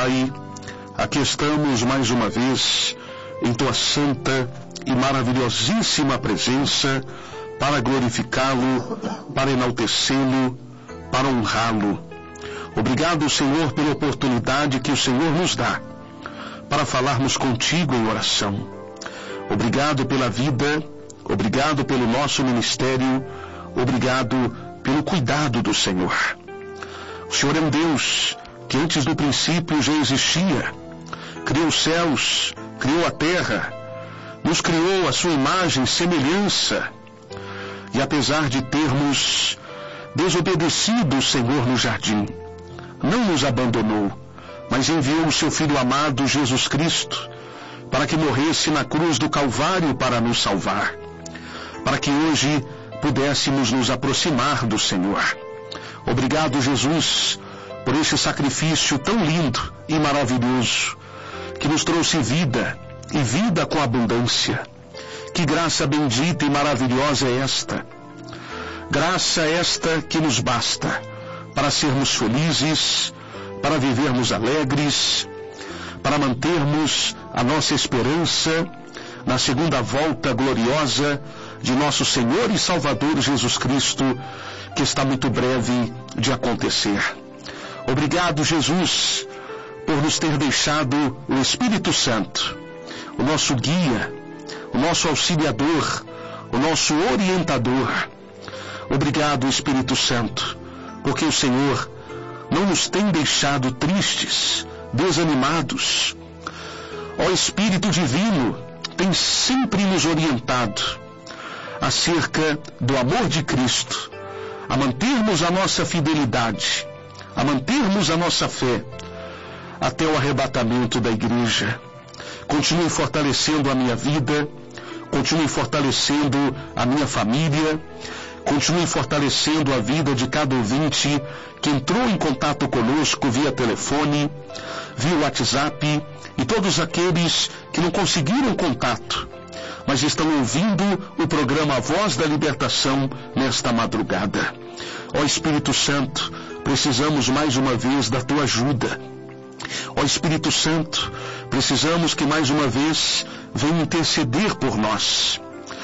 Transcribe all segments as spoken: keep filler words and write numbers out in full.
Pai, aqui estamos mais uma vez em Tua santa e maravilhosíssima presença para glorificá-lo, para enaltecê-lo, para honrá-lo. Obrigado, Senhor, pela oportunidade que o Senhor nos dá para falarmos contigo em oração. Obrigado pela vida, obrigado pelo nosso ministério, obrigado pelo cuidado do Senhor. O Senhor é um Deus que antes do princípio já existia, criou os céus, criou a terra, nos criou à sua imagem e semelhança, e apesar de termos desobedecido o Senhor no jardim, não nos abandonou, mas enviou o seu Filho amado, Jesus Cristo, para que morresse na cruz do Calvário para nos salvar, para que hoje pudéssemos nos aproximar do Senhor. Obrigado, Jesus, por esse sacrifício tão lindo e maravilhoso, que nos trouxe vida, e vida com abundância. Que graça bendita e maravilhosa é esta! Graça esta que nos basta para sermos felizes, para vivermos alegres, para mantermos a nossa esperança na segunda volta gloriosa de nosso Senhor e Salvador Jesus Cristo, que está muito breve de acontecer. Obrigado, Jesus, por nos ter deixado o Espírito Santo, o nosso guia, o nosso auxiliador, o nosso orientador. Obrigado, Espírito Santo, porque o Senhor não nos tem deixado tristes, desanimados. Ó Espírito Divino, tem sempre nos orientado acerca do amor de Cristo, a mantermos a nossa fidelidade, a mantermos a nossa fé até o arrebatamento da igreja. Continue fortalecendo a minha vida, continue fortalecendo a minha família, continue fortalecendo a vida de cada ouvinte que entrou em contato conosco via telefone, via WhatsApp, e todos aqueles que não conseguiram contato, mas estão ouvindo o programa Voz da Libertação nesta madrugada. Ó Espírito Santo, precisamos mais uma vez da Tua ajuda. Ó Espírito Santo, precisamos que mais uma vez venha interceder por nós.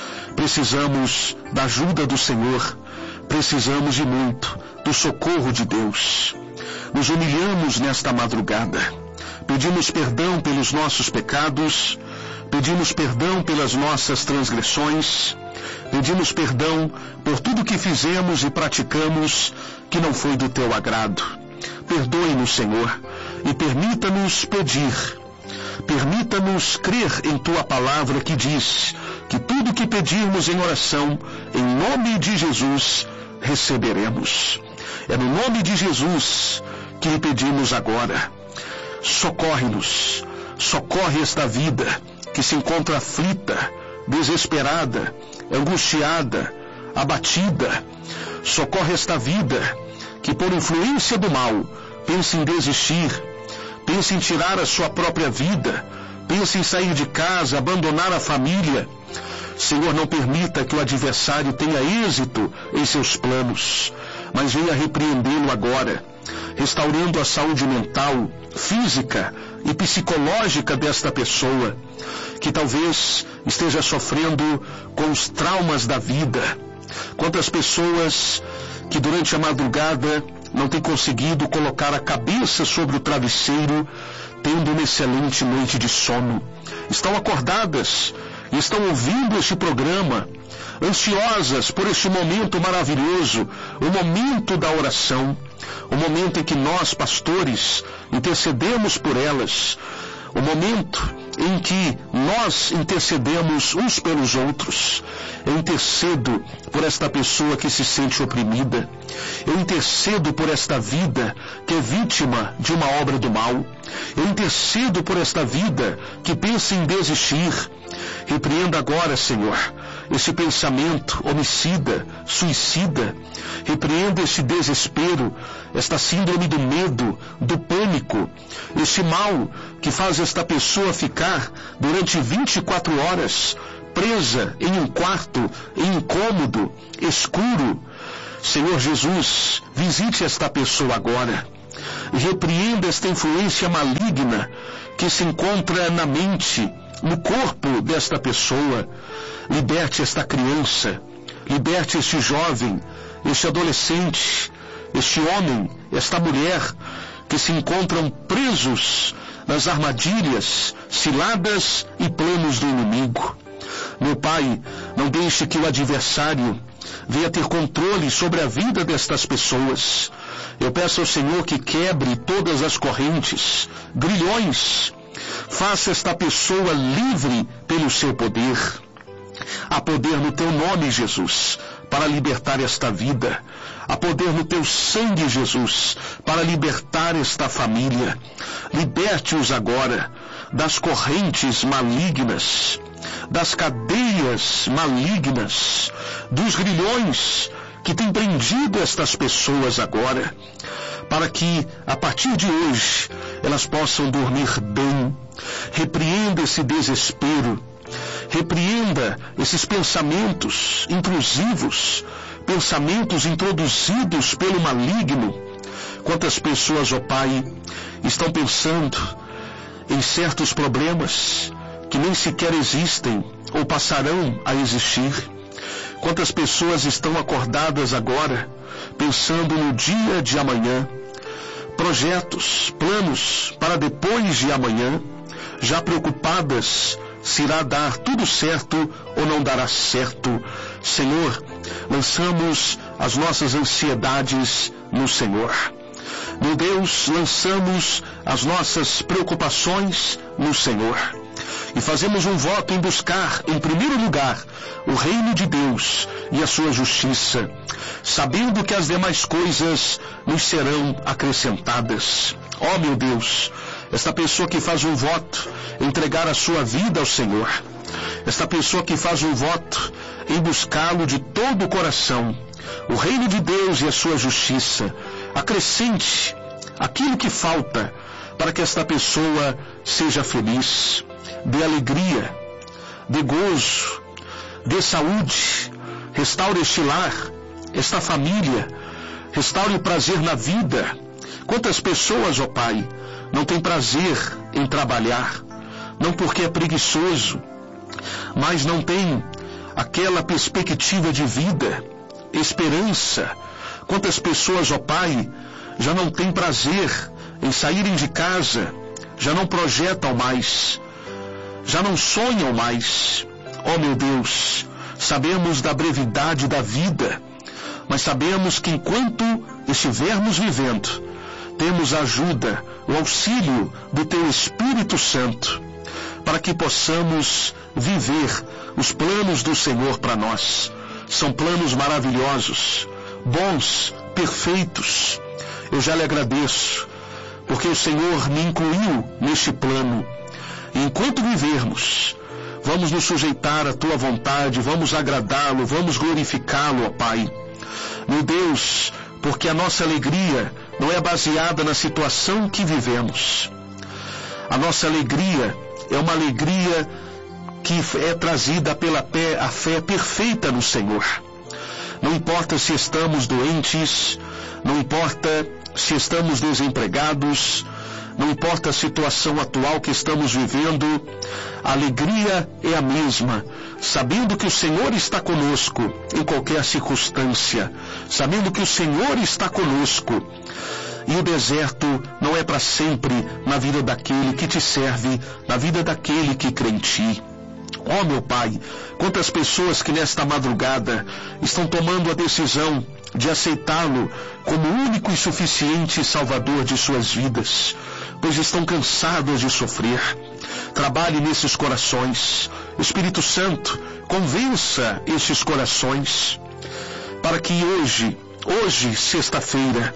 Precisamos da ajuda do Senhor, precisamos de muito do socorro de Deus. Nos humilhamos nesta madrugada, pedimos perdão pelos nossos pecados, pedimos perdão pelas nossas transgressões, pedimos perdão por tudo que fizemos e praticamos que não foi do Teu agrado. Perdoe-nos, Senhor, e permita-nos pedir, permita-nos crer em Tua palavra que diz que tudo que pedirmos em oração, em nome de Jesus, receberemos. É no nome de Jesus que lhe pedimos agora. Socorre-nos, socorre esta vida que se encontra aflita, desesperada, angustiada, abatida. Socorre esta vida que por influência do mal pensa em desistir, pensa em tirar a sua própria vida, pensa em sair de casa, abandonar a família. Senhor, não permita que o adversário tenha êxito em seus planos, mas venha repreendê-lo agora, restaurando a saúde mental, física e psicológica desta pessoa, que talvez esteja sofrendo com os traumas da vida. Quantas pessoas que durante a madrugada não têm conseguido colocar a cabeça sobre o travesseiro, tendo uma excelente noite de sono, estão acordadas e estão ouvindo este programa, ansiosas por este momento maravilhoso, o momento da oração, o momento em que nós, pastores, intercedemos por elas, o momento em que nós intercedemos uns pelos outros. Eu intercedo por esta pessoa que se sente oprimida. Eu intercedo por esta vida que é vítima de uma obra do mal. Eu intercedo por esta vida que pensa em desistir. Repreenda agora, Senhor, esse pensamento homicida, suicida. Repreenda esse desespero, esta síndrome do medo, do pânico, esse mal que faz esta pessoa ficar durante vinte e quatro horas presa em um quarto, em incômodo, escuro. Senhor Jesus, visite esta pessoa agora. Repreenda esta influência maligna que se encontra na mente, no corpo desta pessoa. Liberte esta criança, liberte este jovem, este adolescente, este homem, esta mulher que se encontram presos nas armadilhas, ciladas e planos do inimigo. Meu Pai, não deixe que o adversário venha ter controle sobre a vida destas pessoas. Eu peço ao Senhor que quebre todas as correntes, grilhões. Faça esta pessoa livre pelo seu poder. Há poder no teu nome, Jesus, para libertar esta vida. Há poder no teu sangue, Jesus, para libertar esta família. Liberte-os agora das correntes malignas, das cadeias malignas, dos grilhões que têm prendido estas pessoas agora, para que, a partir de hoje, elas possam dormir bem. Repreenda esse desespero, repreenda esses pensamentos intrusivos, pensamentos introduzidos pelo maligno. Quantas pessoas, ó Pai, estão pensando em certos problemas que nem sequer existem ou passarão a existir? Quantas pessoas estão acordadas agora, pensando no dia de amanhã, projetos, planos para depois de amanhã, já preocupadas se irá dar tudo certo ou não dará certo? Senhor, lançamos as nossas ansiedades no Senhor. Meu Deus, lançamos as nossas preocupações no Senhor. E fazemos um voto em buscar, em primeiro lugar, o reino de Deus e a sua justiça, sabendo que as demais coisas nos serão acrescentadas. Ó meu Deus, esta pessoa que faz um voto, entregar a sua vida ao Senhor, esta pessoa que faz um voto em buscá-lo de todo o coração, o reino de Deus e a sua justiça, acrescente aquilo que falta para que esta pessoa seja feliz. Dê alegria, dê gozo, dê saúde, restaure este lar, esta família, restaure o prazer na vida. Quantas pessoas, ó Pai, não têm prazer em trabalhar, não porque é preguiçoso, mas não tem aquela perspectiva de vida, esperança. Quantas pessoas, ó Pai, já não têm prazer em saírem de casa, já não projetam mais, já não sonham mais. Ó meu Deus, sabemos da brevidade da vida, mas sabemos que enquanto estivermos vivendo, temos a ajuda, o auxílio do Teu Espírito Santo, para que possamos viver os planos do Senhor para nós. São planos maravilhosos, bons, perfeitos. Eu já lhe agradeço, porque o Senhor me incluiu neste plano. E enquanto vivermos, vamos nos sujeitar à Tua vontade, vamos agradá-lo, vamos glorificá-lo, ó Pai. Meu Deus, porque a nossa alegria não é baseada na situação que vivemos. A nossa alegria é uma alegria que é trazida pela fé, a fé perfeita no Senhor. Não importa se estamos doentes, não importa se estamos desempregados, não importa a situação atual que estamos vivendo, a alegria é a mesma, sabendo que o Senhor está conosco em qualquer circunstância, sabendo que o Senhor está conosco. E o deserto não é para sempre na vida daquele que te serve, na vida daquele que crê em ti. Ó meu Pai, quantas pessoas que nesta madrugada estão tomando a decisão de aceitá-lo como único e suficiente Salvador de suas vidas, pois estão cansados de sofrer. Trabalhe nesses corações. Espírito Santo, convença esses corações, para que hoje, hoje, sexta-feira,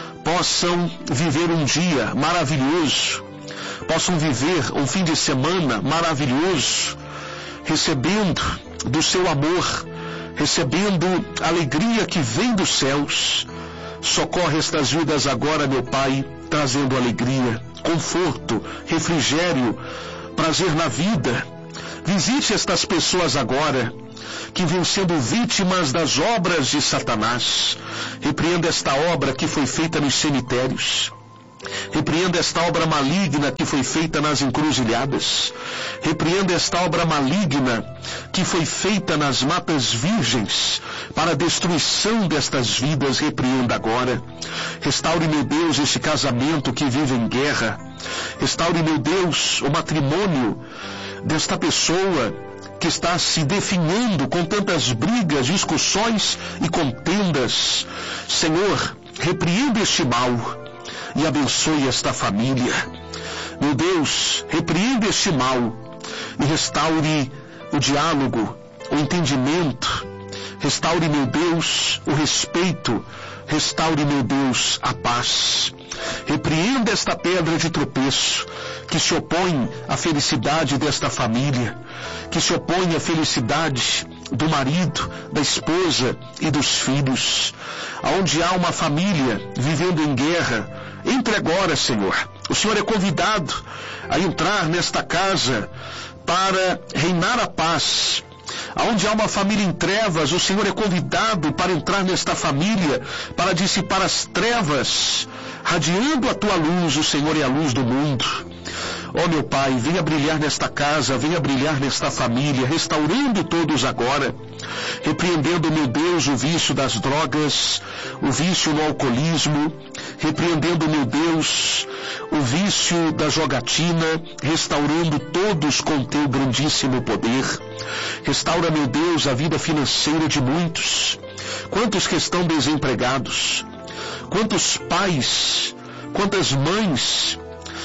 possam viver um dia maravilhoso, possam viver um fim de semana maravilhoso, recebendo do seu amor, recebendo a alegria que vem dos céus. Socorre estas vidas agora, meu Pai, trazendo alegria, conforto, refrigério, prazer na vida. Visite estas pessoas agora, que vêm sendo vítimas das obras de Satanás. Repreenda esta obra que foi feita nos cemitérios. Repreenda esta obra maligna que foi feita nas encruzilhadas. Repreenda esta obra maligna que foi feita nas matas virgens para a destruição destas vidas. Repreenda agora. Restaure, meu Deus, este casamento que vive em guerra. Restaure, meu Deus, o matrimônio desta pessoa que está se definhando com tantas brigas, discussões e contendas. Senhor, repreenda este mal e abençoe esta família. Meu Deus, repreenda este mal e restaure o diálogo, o entendimento. Restaure, meu Deus, o respeito. Restaure, meu Deus, a paz. Repreenda esta pedra de tropeço que se opõe à felicidade desta família, que se opõe à felicidade do marido, da esposa e dos filhos. Aonde há uma família vivendo em guerra, entre agora, Senhor. O Senhor é convidado a entrar nesta casa para reinar a paz. Aonde há uma família em trevas, o Senhor é convidado para entrar nesta família, para dissipar as trevas, radiando a tua luz. O Senhor é a luz do mundo. Ó meu Pai, venha brilhar nesta casa, venha brilhar nesta família, restaurando todos agora, repreendendo, meu Deus, o vício das drogas, o vício no alcoolismo, repreendendo, meu Deus, o vício da jogatina, restaurando todos com teu grandíssimo poder. Restaura, meu Deus, a vida financeira de muitos. Quantos que estão desempregados? Quantos pais, quantas mães,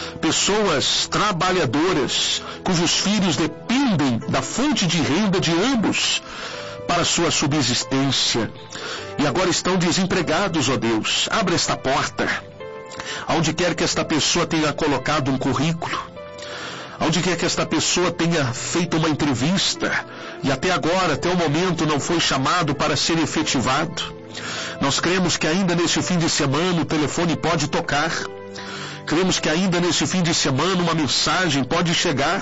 pessoas trabalhadoras, cujos filhos dependem da fonte de renda de ambos para sua subsistência, e agora estão desempregados, ó Deus. Abra esta porta, aonde quer que esta pessoa tenha colocado um currículo, aonde quer que esta pessoa tenha feito uma entrevista, e até agora, até o momento, não foi chamado para ser efetivado. Nós cremos que ainda nesse fim de semana o telefone pode tocar. Cremos que ainda nesse fim de semana uma mensagem pode chegar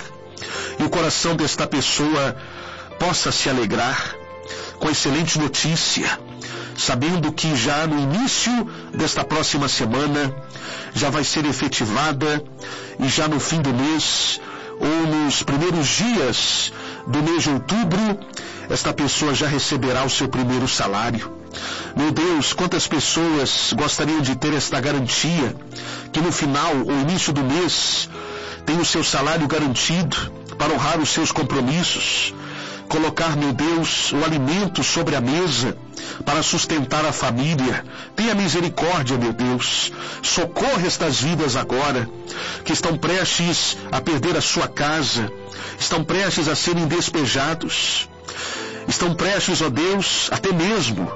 e o coração desta pessoa possa se alegrar com a excelente notícia, sabendo que já no início desta próxima semana já vai ser efetivada, e já no fim do mês ou nos primeiros dias do mês de outubro, esta pessoa já receberá o seu primeiro salário. Meu Deus, quantas pessoas gostariam de ter esta garantia, que no final ou início do mês tem o seu salário garantido para honrar os seus compromissos, colocar, meu Deus, o alimento sobre a mesa para sustentar a família. Tenha misericórdia, meu Deus. Socorre estas vidas agora, que estão prestes a perder a sua casa, estão prestes a serem despejados, estão prestes, ó Deus, até mesmo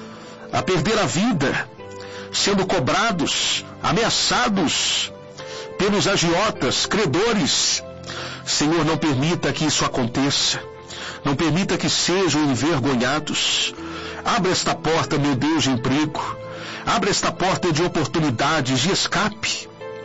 a perder a vida, sendo cobrados, ameaçados pelos agiotas, credores. Senhor, não permita que isso aconteça. Não permita que sejam envergonhados. Abra esta porta, meu Deus, de emprego. Abra esta porta de oportunidades, de escape.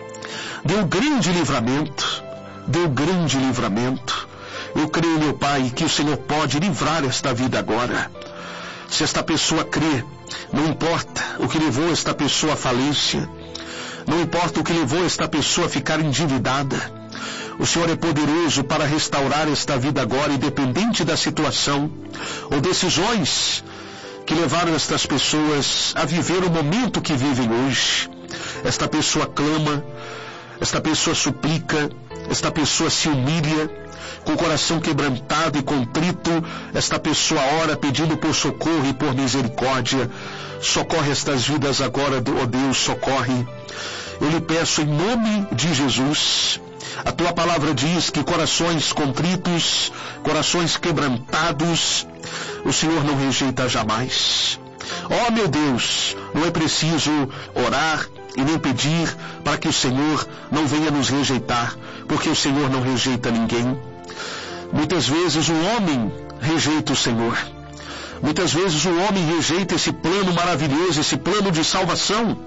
Dê um grande livramento. Dê um grande livramento. Eu creio, meu Pai, que o Senhor pode livrar esta vida agora. Se esta pessoa crê, não importa o que levou esta pessoa à falência, não importa o que levou esta pessoa a ficar endividada, o Senhor é poderoso para restaurar esta vida agora, independente da situação ou decisões que levaram estas pessoas a viver o momento que vivem hoje. Esta pessoa clama, esta pessoa suplica, esta pessoa se humilha, com o coração quebrantado e contrito, esta pessoa ora pedindo por socorro e por misericórdia. Socorre estas vidas agora, ó Deus, socorre. Eu lhe peço em nome de Jesus. A tua palavra diz que corações contritos, corações quebrantados, o Senhor não rejeita jamais. Ó meu Deus, não é preciso orar e nem pedir para que o Senhor não venha nos rejeitar, porque o Senhor não rejeita ninguém. Muitas vezes o homem rejeita o Senhor. Muitas vezes o homem rejeita esse plano maravilhoso, esse plano de salvação,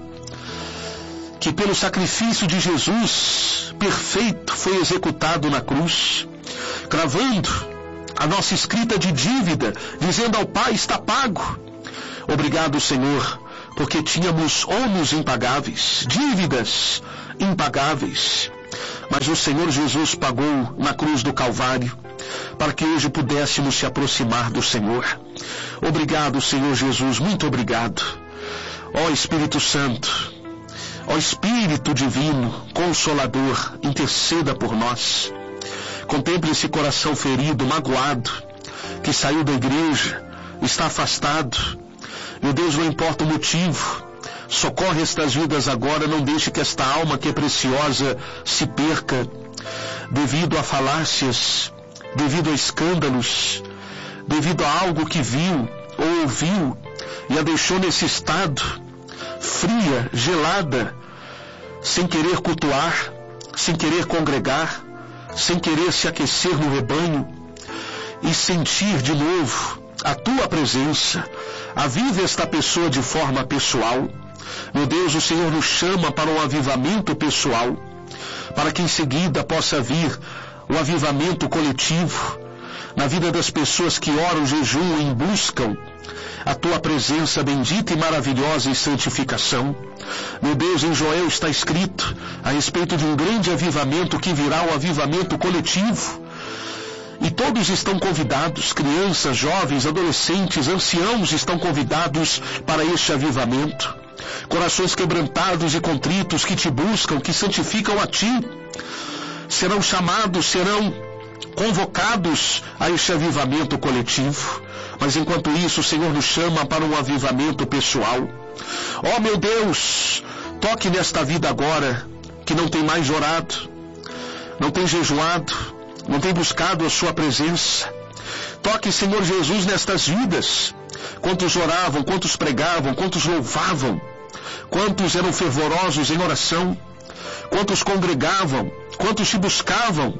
que pelo sacrifício de Jesus perfeito foi executado na cruz, cravando a nossa escrita de dívida, dizendo ao Pai: está pago. Obrigado, Senhor, porque tínhamos ônus impagáveis, dívidas impagáveis. Mas o Senhor Jesus pagou na cruz do Calvário, para que hoje pudéssemos se aproximar do Senhor. Obrigado, Senhor Jesus, muito obrigado. Ó Espírito Santo, ó Espírito Divino, Consolador, interceda por nós. Contemple esse coração ferido, magoado, que saiu da igreja, está afastado. Meu Deus, não importa o motivo, socorre estas vidas agora, não deixe que esta alma que é preciosa se perca, devido a falácias, devido a escândalos, devido a algo que viu ou ouviu e a deixou nesse estado, fria, gelada, sem querer cultuar, sem querer congregar, sem querer se aquecer no rebanho e sentir de novo a tua presença. Aviva esta pessoa de forma pessoal. Meu Deus, o Senhor nos chama para um avivamento pessoal, para que em seguida possa vir o avivamento coletivo na vida das pessoas que oram, jejuam e buscam a tua presença bendita e maravilhosa em santificação. Meu Deus, em Joel está escrito a respeito de um grande avivamento que virá, o avivamento coletivo. E todos estão convidados, crianças, jovens, adolescentes, anciãos estão convidados para este avivamento. Corações quebrantados e contritos que te buscam, que santificam a ti, serão chamados, serão convocados a este avivamento coletivo. Mas enquanto isso, o Senhor nos chama para um avivamento pessoal. Ó meu Deus, toque nesta vida agora, que não tem mais orado, não tem jejuado, não tem buscado a sua presença. Toque, Senhor Jesus, nestas vidas. Quantos oravam, quantos pregavam, quantos louvavam, quantos eram fervorosos em oração, quantos congregavam, quantos te buscavam,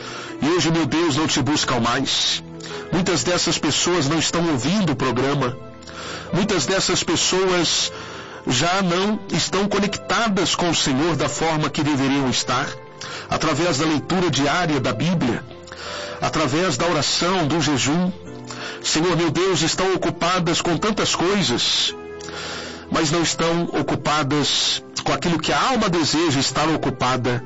e hoje, meu Deus, não te buscam mais. Muitas dessas pessoas não estão ouvindo o programa, muitas dessas pessoas já não estão conectadas com o Senhor da forma que deveriam estar, através da leitura diária da Bíblia, através da oração, do jejum. Senhor, meu Deus, estão ocupadas com tantas coisas, mas não estão ocupadas com aquilo que a alma deseja estar ocupada,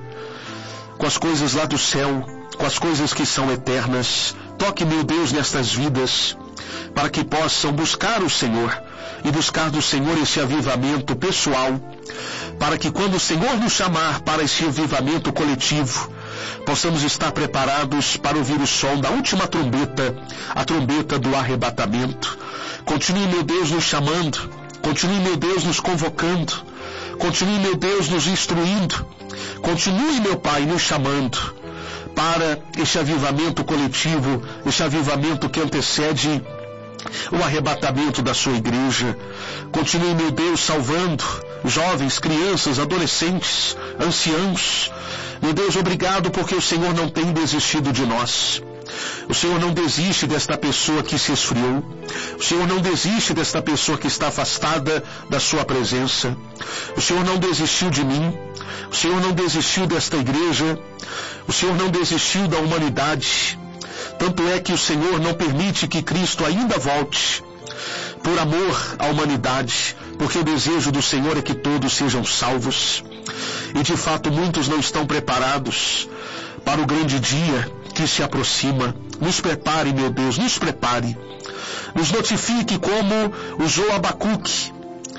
com as coisas lá do céu, com as coisas que são eternas. Toque, meu Deus, nestas vidas, para que possam buscar o Senhor, e buscar do Senhor esse avivamento pessoal, para que quando o Senhor nos chamar para esse avivamento coletivo, possamos estar preparados para ouvir o som da última trombeta, a trombeta do arrebatamento. Continue, meu Deus, nos chamando, continue, meu Deus, nos convocando, continue, meu Deus, nos instruindo, continue, meu Pai, nos chamando para este avivamento coletivo, este avivamento que antecede o arrebatamento da sua igreja. Continue, meu Deus, salvando jovens, crianças, adolescentes, anciãos. Meu Deus, obrigado porque o Senhor não tem desistido de nós. O Senhor não desiste desta pessoa que se esfriou. O Senhor não desiste desta pessoa que está afastada da sua presença. O Senhor não desistiu de mim. O Senhor não desistiu desta igreja. O Senhor não desistiu da humanidade. Tanto é que o Senhor não permite que Cristo ainda volte, por amor à humanidade, porque o desejo do Senhor é que todos sejam salvos. E de fato muitos não estão preparados para o grande dia que se aproxima. Nos prepare, meu Deus, nos prepare. Nos notifique como usou Abacuque.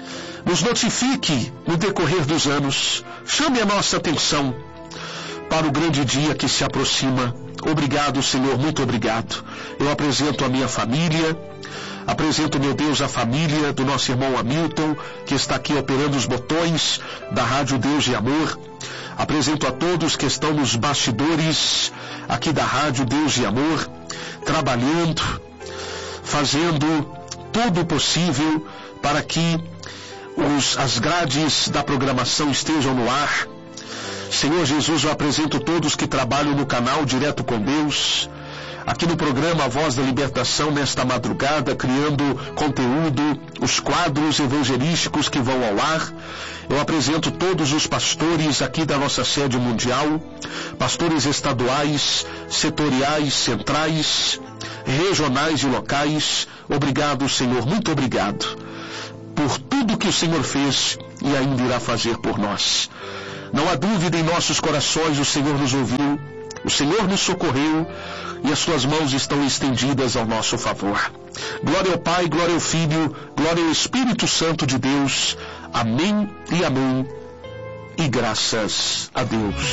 Nos notifique no decorrer dos anos. Chame a nossa atenção para o grande dia que se aproxima. Obrigado, Senhor, muito obrigado. Eu apresento a minha família, apresento, meu Deus, a família do nosso irmão Hamilton, que está aqui operando os botões da Rádio Deus e Amor. Apresento a todos que estão nos bastidores aqui da Rádio Deus e Amor, trabalhando, fazendo tudo o possível para que os, as grades da programação estejam no ar. Senhor Jesus, eu apresento todos que trabalham no canal Direto com Deus, aqui no programa A Voz da Libertação, nesta madrugada, criando conteúdo, os quadros evangelísticos que vão ao ar. Eu apresento todos os pastores aqui da nossa sede mundial, pastores estaduais, setoriais, centrais, regionais e locais. Obrigado, Senhor, muito obrigado por tudo que o Senhor fez e ainda irá fazer por nós. Não há dúvida em nossos corações, o Senhor nos ouviu, o Senhor nos socorreu e as suas mãos estão estendidas ao nosso favor. Glória ao Pai, glória ao Filho, glória ao Espírito Santo de Deus. Amém e amém. E graças a Deus.